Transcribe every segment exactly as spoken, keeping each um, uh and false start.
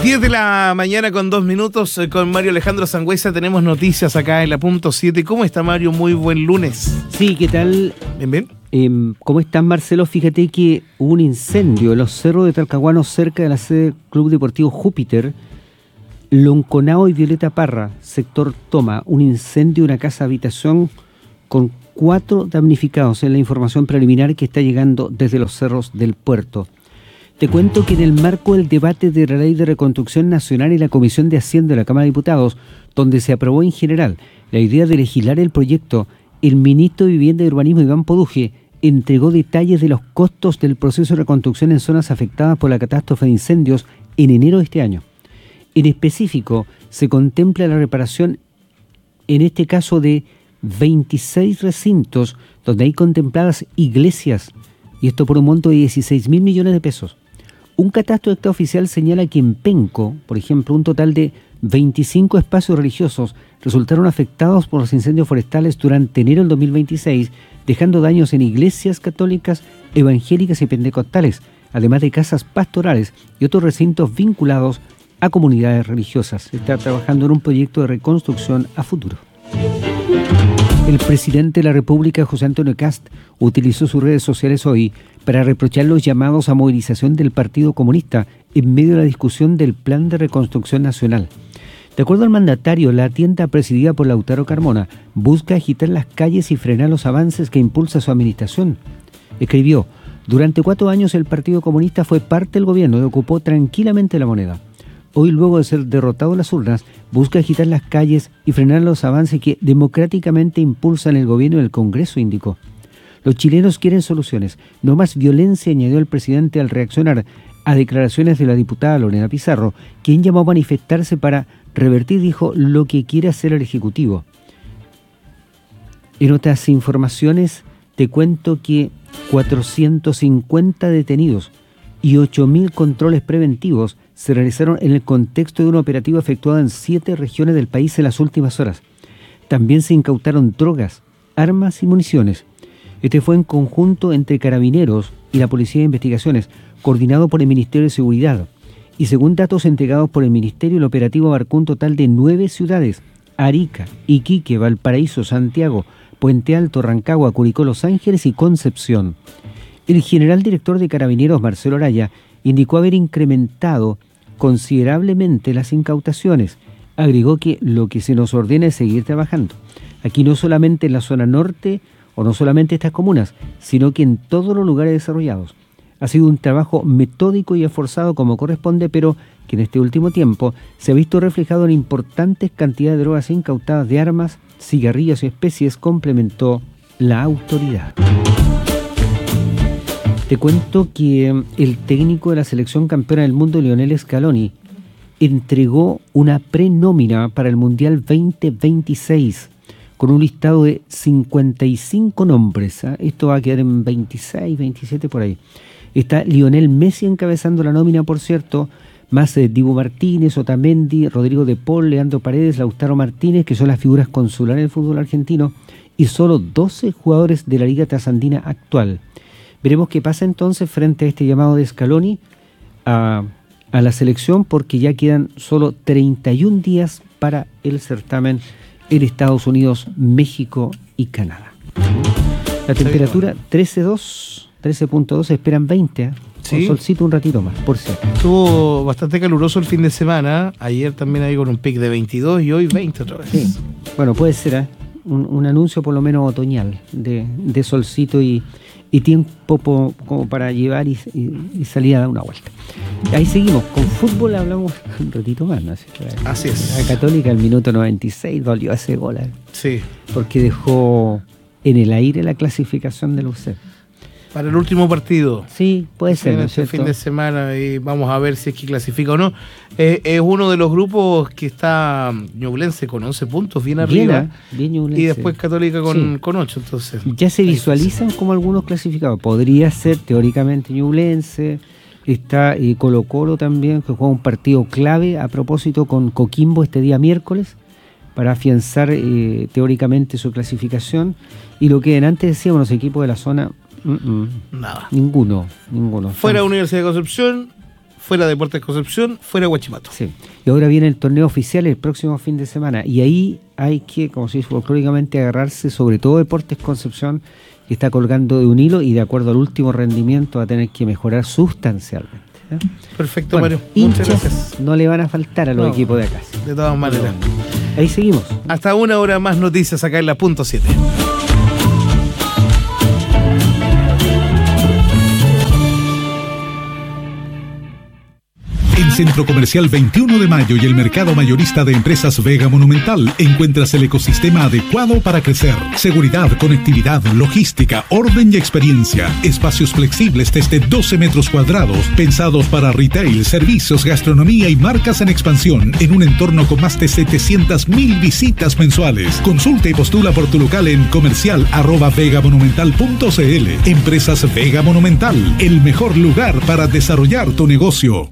diez de la mañana con dos minutos, eh, con Mario Alejandro Sangüesa tenemos noticias acá en la punto siete. ¿Cómo está, Mario? Muy buen lunes. Sí, ¿qué tal? Bien, bien. Eh, ¿Cómo estás, Marcelo? Fíjate que hubo un incendio en los cerros de Talcahuano cerca de la sede del Club Deportivo Júpiter, Lonconao y Violeta Parra, sector Toma. Un incendio en una casa habitación con cuatro damnificados en la información preliminar que está llegando desde los cerros del puerto. Te cuento que en el marco del debate de la Ley de Reconstrucción Nacional y la Comisión de Hacienda de la Cámara de Diputados, donde se aprobó en general la idea de legislar el proyecto, el ministro de Vivienda y Urbanismo, Iván Poduje, entregó detalles de los costos del proceso de reconstrucción en zonas afectadas por la catástrofe de incendios en enero de este año. En específico, se contempla la reparación, en este caso, de veintiséis recintos donde hay contempladas iglesias, y esto por un monto de dieciséis mil millones de pesos. Un catastro de Estado oficial señala que en Penco, por ejemplo, un total de veinticinco espacios religiosos resultaron afectados por los incendios forestales durante enero del dos mil veintiséis, dejando daños en iglesias católicas, evangélicas y pentecostales, además de casas pastorales y otros recintos vinculados a comunidades religiosas. Se está trabajando en un proyecto de reconstrucción a futuro. El presidente de la República, José Antonio Kast, utilizó sus redes sociales hoy para reprochar los llamados a movilización del Partido Comunista en medio de la discusión del Plan de Reconstrucción Nacional. De acuerdo al mandatario, la tienda presidida por Lautaro Carmona busca agitar las calles y frenar los avances que impulsa su administración. Escribió: durante cuatro años el Partido Comunista fue parte del gobierno y ocupó tranquilamente la moneda. Hoy, luego de ser derrotado en las urnas, busca agitar las calles y frenar los avances que democráticamente impulsan el gobierno y el Congreso, indicó. Los chilenos quieren soluciones, no más violencia, añadió el presidente al reaccionar a declaraciones de la diputada Lorena Pizarro, quien llamó a manifestarse para revertir, dijo, lo que quiere hacer el Ejecutivo. En otras informaciones, te cuento que cuatrocientos cincuenta detenidos y ocho mil controles preventivos se realizaron en el contexto de un operativo efectuado en siete regiones del país en las últimas horas. También se incautaron drogas, armas y municiones. Este fue en conjunto entre Carabineros y la Policía de Investigaciones, coordinado por el Ministerio de Seguridad. Y según datos entregados por el Ministerio, el operativo abarcó un total de nueve ciudades: Arica, Iquique, Valparaíso, Santiago, Puente Alto, Rancagua, Curicó, Los Ángeles y Concepción. El general director de Carabineros, Marcelo Araya, indicó haber incrementado considerablemente las incautaciones. Agregó que lo que se nos ordena es seguir trabajando. Aquí no solamente en la zona norte o no solamente estas comunas, sino que en todos los lugares desarrollados. Ha sido un trabajo metódico y esforzado como corresponde, pero que en este último tiempo se ha visto reflejado en importantes cantidades de drogas incautadas, de armas, cigarrillos y especies, complementó la autoridad. Te cuento que el técnico de la selección campeona del mundo, Lionel Scaloni, entregó una prenómina para el Mundial veinte veintiséis con un listado de cincuenta y cinco nombres. ¿eh? Esto va a quedar en veintiséis, veintisiete por ahí. Está Lionel Messi encabezando la nómina, por cierto, más eh, Dibu Martínez, Otamendi, Rodrigo de Paul, Leandro Paredes, Lautaro Martínez, que son las figuras consulares del fútbol argentino, y solo doce jugadores de la Liga Trasandina actual. Veremos qué pasa entonces frente a este llamado de Scaloni a, a la selección, porque ya quedan solo treinta y un días para el certamen en Estados Unidos, México y Canadá. La temperatura trece punto dos, trece punto dos, esperan veinte, ¿eh? Sí. Con solcito un ratito más, por cierto. Estuvo bastante caluroso el fin de semana, ayer también ahí con un pic de veintidós y hoy veinte otra vez. Sí. Bueno, puede ser ¿eh? un, un anuncio por lo menos otoñal de, de solcito y y tiempo po, como para llevar y, y, y salir a dar una vuelta. Ahí seguimos, con fútbol hablamos un ratito más, ¿no? Así, que, Así es. La Católica, el minuto noventa y seis, dolió ese gol, ¿eh? Sí. Porque dejó en el aire la clasificación del U C. Para el último partido. Sí, puede ser, ¿no es este cierto? fin de semana, y vamos a ver si es que clasifica o no. Eh, es uno de los grupos que está Ñublense con once puntos, bien arriba. Bien, bien Ñublense. Y después Católica con, Sí. con ocho, entonces. Ya se visualizan como algunos clasificados. Podría ser teóricamente Ñublense. Está eh, Colo Colo también, que juega un partido clave a propósito con Coquimbo este día miércoles, para afianzar eh, teóricamente su clasificación. Y lo que antes decíamos, los equipos de la zona... Mm-mm. Nada. Ninguno, ninguno. Fuera Estamos... Universidad de Concepción, fuera Deportes Concepción, fuera Huachipato. Sí. Y ahora viene el torneo oficial el próximo fin de semana. Y ahí hay que, como se dice folclóricamente, agarrarse, sobre todo Deportes Concepción, que está colgando de un hilo y de acuerdo al último rendimiento va a tener que mejorar sustancialmente. ¿eh? Perfecto, bueno, Mario. Muchas gracias. No le van a faltar a los no, equipos de acá. De todas maneras. Ahí seguimos. Hasta una hora más noticias acá en la punto siete. En Centro Comercial veintiuno de Mayo y el Mercado Mayorista de Empresas Vega Monumental encuentras el ecosistema adecuado para crecer. Seguridad, conectividad, logística, orden y experiencia. Espacios flexibles desde doce metros cuadrados, pensados para retail, servicios, gastronomía y marcas en expansión, en un entorno con más de setecientas mil visitas mensuales. Consulta y postula por tu local en comercial arroba vegamonumental punto cl. Empresas Vega Monumental, el mejor lugar para desarrollar tu negocio.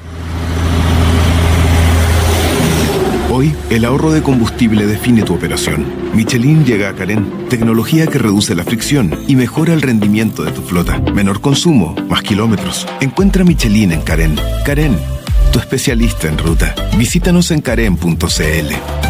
Hoy, el ahorro de combustible define tu operación. Michelin llega a Carén, tecnología que reduce la fricción y mejora el rendimiento de tu flota. Menor consumo, más kilómetros. Encuentra Michelin en Carén. Carén, tu especialista en ruta. Visítanos en carén punto cl.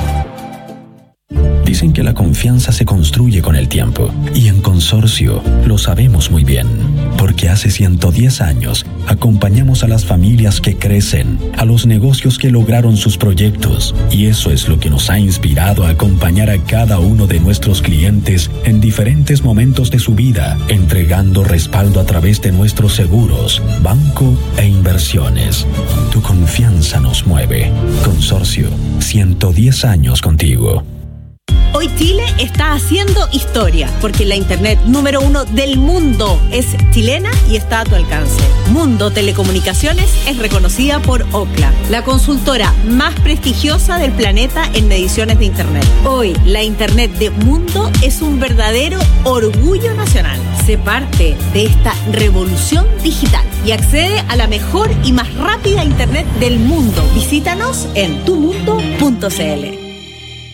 Dicen que la confianza se construye con el tiempo, y en Consorcio lo sabemos muy bien, porque hace ciento diez años acompañamos a las familias que crecen, a los negocios que lograron sus proyectos, y eso es lo que nos ha inspirado a acompañar a cada uno de nuestros clientes en diferentes momentos de su vida, entregando respaldo a través de nuestros seguros, banco e inversiones. Tu confianza nos mueve. Consorcio, ciento diez años contigo. Hoy Chile está haciendo historia, porque la internet número uno del mundo es chilena y está a tu alcance. Mundo Telecomunicaciones es reconocida por Ookla, la consultora más prestigiosa del planeta en mediciones de internet. Hoy, la internet de Mundo es un verdadero orgullo nacional. Sé parte de esta revolución digital y accede a la mejor y más rápida internet del mundo. Visítanos en tu mundo punto cl.